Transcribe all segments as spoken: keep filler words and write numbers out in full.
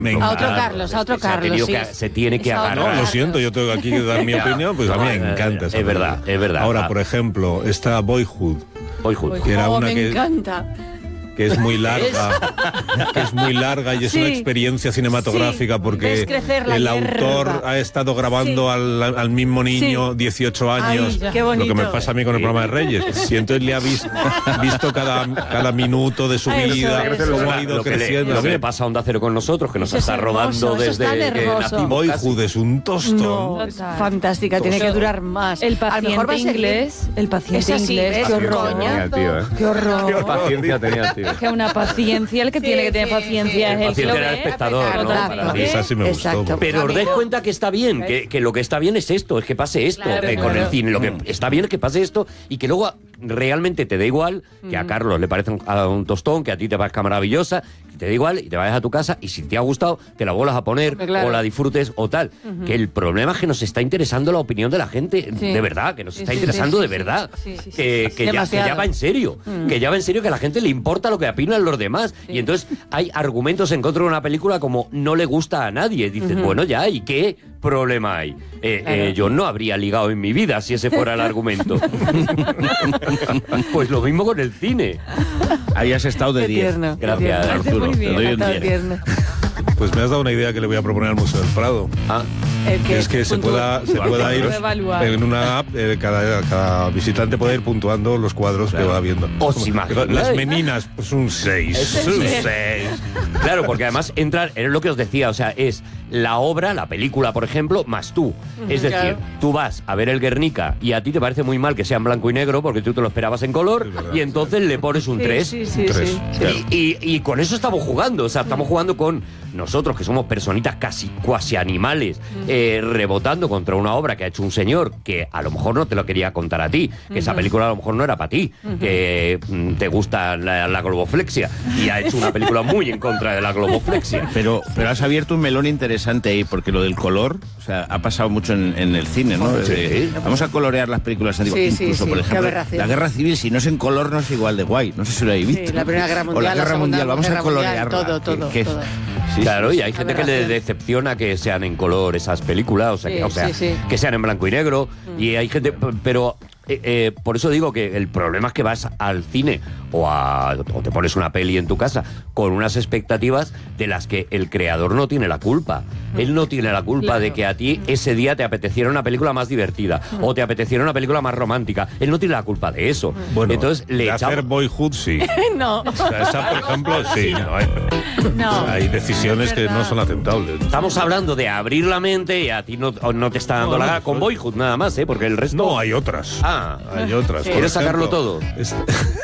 Me A otro encanta. Carlos, a otro Se ha Carlos, tenido sí. que- se tiene que Es a otro agarrar. No, lo siento, yo tengo aquí que dar mi Ya. opinión, pues a mí me No, encanta. esa es verdad, película. es verdad. Ahora, Ah. por ejemplo, está Boyhood, Boyhood. que era Oh, una me que, encanta. que es muy larga, que es muy larga y es Sí. una experiencia cinematográfica Sí. porque Ves crecer la el hierba. autor ha estado grabando Sí. al, al mismo niño Sí. dieciocho años, Ay, qué lo bonito. que me pasa a mí con el programa de Reyes. Y entonces le ha vis- visto cada, cada minuto de su Eso, vida, eso. cómo ha ido Lo que, le, creciendo. lo que le pasa a Onda Cero con nosotros, que nos Eso es está hermoso, rodando eso es desde tan que hermoso. nacimos. Boyhood es un tostón. No, es fantástica, tiene que durar más. El A lo mejor va a paciente seguir. inglés, el paciente Es así, inglés, ¿ves? qué Qué horror. coña. el tío, ¿eh? Qué horror. Paciencia tenía el tío. Que una paciencia, el que Sí, tiene que tener sí, paciencia sí. es el Paciente que lo era el ve. espectador, ¿no? Claro, Para ti. Esa sí me gustó. Exacto. Pero os dais Amigo. cuenta que está bien, que, que lo que está bien es esto, es que pase esto Claro, eh, con claro. el cine. Lo que está bien es que pase esto y que luego realmente te da igual, que a Carlos le parece un, a un tostón, que a ti te parezca maravillosa, que te da igual y te vayas a tu casa y si te ha gustado, te la vuelvas a poner Claro. o la disfrutes o tal. Que el problema es que nos está interesando la opinión de la gente, Sí. de verdad, que nos Sí, está sí, interesando sí, de sí, verdad. sí, sí, sí. Que, que ya, que Demasiado. ya va en serio, que ya va en serio, que a la gente le importa lo que opinan los demás. Y entonces hay argumentos en contra de una película como no le gusta a nadie. Dices, bueno, ya, ¿y qué problema hay? Eh, eh, yo no habría ligado en mi vida si ese fuera el argumento. Pues lo mismo con el cine. Habías estado de Qué diez. tierno. qué Gracias, tierno. Arturo. Muy bien. Te doy un Está diez. tierno. Pues me has dado una idea que le voy a proponer al Museo del Prado. Ah, El que Es que se puntúa. pueda, se pueda ir Evaluar. en una app, eh, cada, cada visitante puede ir puntuando los cuadros que va viendo. ¿Os imagináis? Las meninas, pues un seis. Un seis. claro, porque además entrar, es lo que os decía, o sea, es la obra, la película, por ejemplo, más tú. Es decir, Claro. tú vas a ver el Guernica y a ti te parece muy mal que sea en blanco y negro porque tú te lo esperabas en color Es verdad, y entonces le pones un Sí, tres. sí, sí, Tres. sí. Claro. Y, y- y con eso estamos jugando, o sea, estamos jugando con nosotros, que somos personitas casi cuasi animales, eh, rebotando contra una obra que ha hecho un señor que a lo mejor no te lo quería contar a ti, que esa película a lo mejor no era para ti, que mm, te gusta la, la globoflexia, y ha hecho una película muy en contra de la globoflexia. Pero, pero has abierto un melón interesante ahí, porque lo del color, o sea, ha pasado mucho en, en el cine, ¿no? Sí. Eh, vamos a colorear las películas antiguas. Sí, sí, Incluso, sí, por qué ejemplo, aberración. la Guerra Civil, si no es en color, no es igual de guay. No sé si lo habéis visto. Sí, la Primera Guerra O Mundial, la la Guerra Segunda Mundial, vamos a Guerra Mundial, colorearla. todo, todo, que- que es- todo. Sí, Claro, sí, y hay gente que le aberración. decepciona que sean en color esas películas, o sea, Sí, que, o sea sí, sí. que sean en blanco y negro, y hay gente, p- pero eh, eh, por eso digo que el problema es que vas al cine o, a, o te pones una peli en tu casa con unas expectativas de las que el creador no tiene la culpa. Él no tiene la culpa Claro. de que a ti ese día te apeteciera una película más divertida o te apeteciera una película más romántica. Él no tiene la culpa de eso. Bueno, Entonces le de hacer echamos... Boyhood, sí. No. O sea, esa, por ejemplo, sí. No, hay, No. hay decisiones Es que no verdad. son aceptables. Estamos hablando de abrir la mente y a ti no, no te está dando No, la no, gana con no. Boyhood nada más, ¿eh? Porque el resto... No, hay otras. Ah, Hay otras. Por ¿Quieres sacarlo ejemplo, todo? Esta,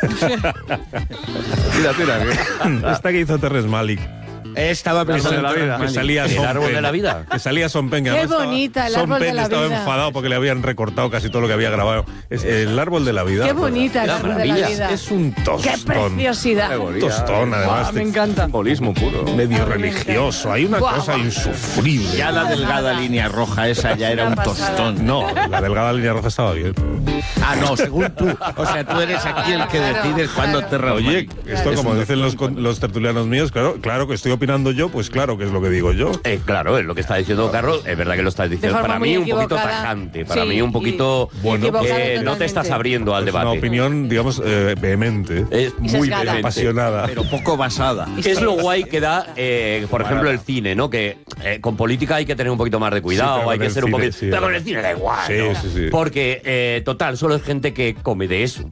Tira, tira, que- esta que hizo Terrence Malick. Estaba pensando en la vida. Que salía ¿El Son árbol Penn. de la vida? Que salía Son Penn. que Qué además estaba- bonita, el Son árbol de Penn la estaba vida. enfadado porque le habían recortado casi todo lo que había grabado. Es el árbol de la vida. Qué bonita el Qué árbol de la maravilla. vida. Es un tostón. Qué preciosidad. Un tostón, además. Me encanta. Simbolismo puro. Medio religioso. Hay una Guau, cosa guau. insufrible. Ya la delgada línea roja esa ya era un tostón. No, la delgada línea roja estaba bien. Ah, no, según tú. O sea, tú eres aquí el que Claro, decides cuándo te claro. Oye, reúnes. esto como dicen los, con- los tertulianos míos, claro, claro que estoy opinando yo, pues claro que es lo que digo yo. Eh, claro, es lo que está diciendo Carlos, es verdad que lo estás diciendo. forma Para muy mí un poquito equivocada. tajante, para Sí, mí un y- poquito... y Bueno, equivocada eh, no te totalmente. estás abriendo al Es una debate. opinión, digamos, eh, vehemente. Es Y muy sesgada. vehemente. apasionada. Pero poco basada. Es lo guay que da, eh, por ejemplo, el cine, ¿no? Que eh, con política hay que tener un poquito más de Sí, cuidado, pero hay con que el ser un cine, poquito... sí, pero con eh. el cine da igual, Sí, ¿no? sí, sí. Porque, eh, total, solo es gente que come de eso.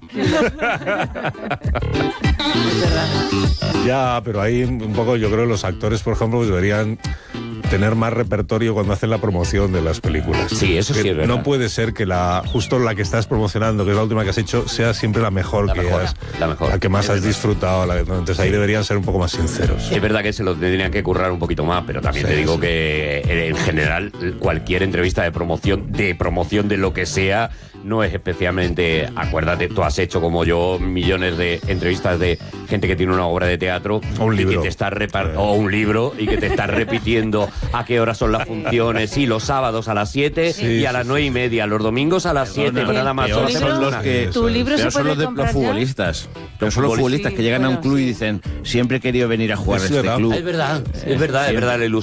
Ya, pero ahí un poco yo creo que los actores, por ejemplo, pues deberían tener más repertorio cuando hacen la promoción de las películas. Sí, eso sí Que es verdad. No puede ser que la justo la que estás promocionando, que es la última que has hecho, sea siempre la mejor La que mejor, has, la mejor. que más Es has verdad. disfrutado. la- ¿no? Entonces ahí deberían ser un poco más sinceros. Es verdad que se lo tendrían que currar un poquito más, pero también Sí, te digo sí. que eh, en general cualquier entrevista de promoción, de promoción de lo que sea, no es especialmente, acuérdate, tú has hecho como yo millones de entrevistas de gente que tiene una obra de teatro O un y libro. que te está repar- o un libro y que te está repitiendo a qué horas son las funciones, sí, los sábados a las siete Sí, y a sí, las nueve y media, los domingos a las siete, Perdona, nada más. peor solo ¿Tu son hacemos libro? los una. que, ¿Tu libro peor se son puede los, de, los comprar ya? futbolistas. Pero son los futbolistas. futbolistas Sí, que llegan a un bueno, club y sí. dicen, siempre he querido venir a jugar Es a este verdad. club. Es verdad, es verdad, es verdad, la ilusión.